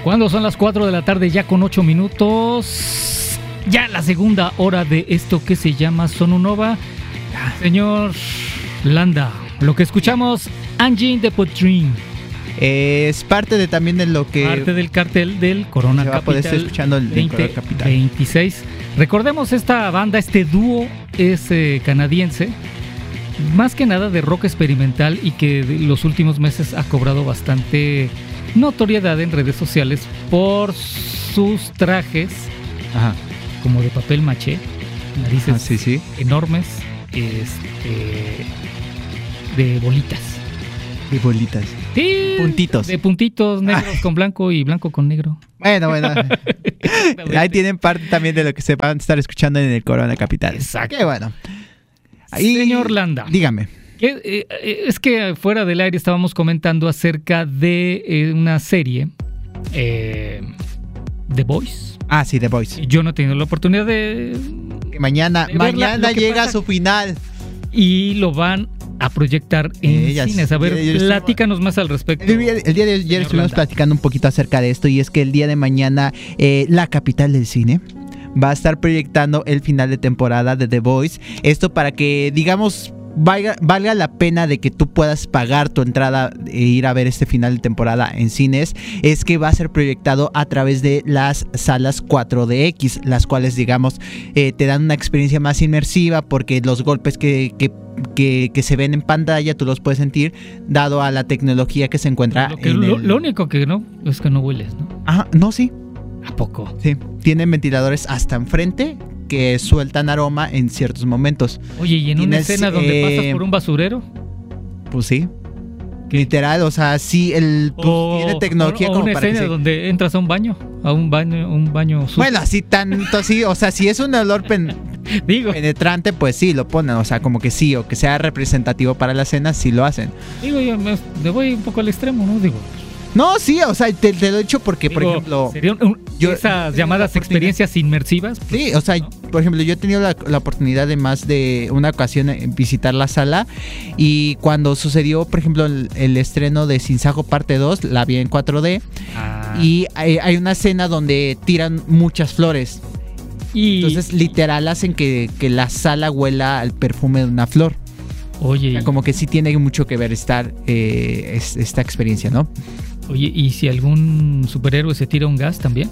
Cuando son las 4 de la tarde ya con 8 minutos, ya la segunda hora de esto que se llama Sonunova. Señor Landa, lo que escuchamos, Angie de Potrin. Es parte también de lo que... Parte del cartel del Corona se va a poder estar Capital escuchando el 2026. Recordemos, esta banda, este dúo es canadiense, más que nada de rock experimental y que los últimos meses ha cobrado bastante notoriedad en redes sociales por sus trajes, Ajá. como de papel maché, narices sí. enormes, de bolitas. De bolitas. Sí, puntitos. De puntitos negros con blanco y blanco con negro. Bueno. Ahí tienen parte también de lo que se van a estar escuchando en el Corona Capital. Exacto. Qué bueno. Ahí, señor Landa, dígame. Es que fuera del aire estábamos comentando acerca de una serie, The Voice. Ah, sí, The Voice. Yo no he tenido la oportunidad de... Mañana llega a su final. Y lo van a proyectar en cines. A ver, platícanos más al respecto. El día de ayer estuvimos platicando un poquito acerca de esto, y es que el día de mañana la capital del cine va a estar proyectando el final de temporada de The Voice. Esto para que, digamos, valga la pena de que tú puedas pagar tu entrada e ir a ver este final de temporada en cines. Es que va a ser proyectado a través de las salas 4DX, las cuales, digamos, te dan una experiencia más inmersiva, porque los golpes que se ven en pantalla tú los puedes sentir, dado a la tecnología que se encuentra lo único que no es que no hueles, ¿no? Ah, no, sí. ¿A poco? Sí, tienen ventiladores hasta enfrente que sueltan aroma en ciertos momentos. Oye, ¿y en una escena donde pasas por un basurero? Pues sí. ¿Qué? Literal, o sea, sí, tiene tecnología como una para escena donde entras a un baño sucio. Bueno, así tanto así, o sea, si es un olor penetrante, pues sí, lo ponen, o sea, como que sí, o que sea representativo para la escena, sí lo hacen. Digo, yo me voy un poco al extremo, ¿no? Digo... No, sí, o sea, te lo he dicho porque, por ejemplo... ¿Serían esas llamadas experiencias inmersivas? Pues, sí, o sea, ¿no? Por ejemplo, yo he tenido la oportunidad de más de una ocasión visitar la sala, y cuando sucedió, por ejemplo, el estreno de Sin Sajo parte 2, la vi en 4D, y hay una escena donde tiran muchas flores. Entonces, literal, hacen que la sala huela al perfume de una flor. Oye, o sea, como que sí tiene mucho que ver esta experiencia, ¿no? Oye, ¿y si algún superhéroe se tira un gas también?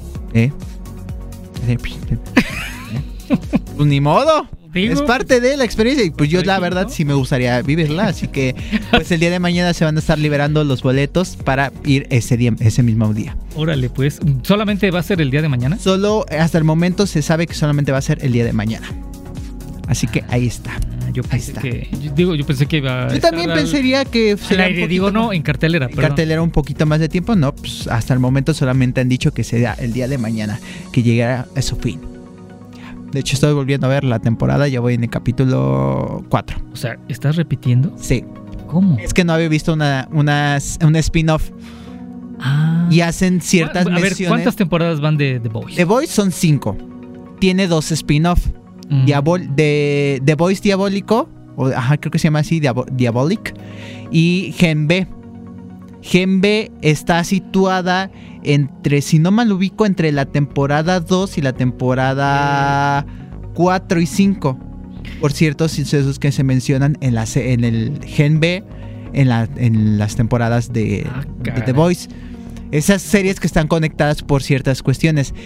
Pues ni modo. ¿Digo? Es parte de la experiencia, y pues yo la verdad sí me gustaría vivirla, así que pues el día de mañana se van a estar liberando los boletos para ir ese mismo día. Órale, pues, ¿solamente va a ser el día de mañana? Solo, hasta el momento se sabe que solamente va a ser el día de mañana. Así que ahí está. Yo pensé que iba a... Yo también pensaría que... en cartelera. En cartelera un poquito más de tiempo, no, pues hasta el momento solamente han dicho que será el día de mañana, que llegará a su fin. De hecho, estoy volviendo a ver la temporada, ya voy en el capítulo 4. O sea, ¿estás repitiendo? Sí. ¿Cómo? Es que no había visto una spin-off. Y hacen ciertas menciones. A ver, ¿cuántas temporadas van de The Voice? The Voice son 5. Tiene 2 spin-off. The Voice Diabólico, creo que se llama así, Diabolic, y Gen B. Gen B está situada entre, si no mal ubico, entre la temporada 2 y la temporada 4 y 5. Por ciertos sucesos que se mencionan en el Gen B, en las temporadas de The Voice. Esas series que están conectadas por ciertas cuestiones.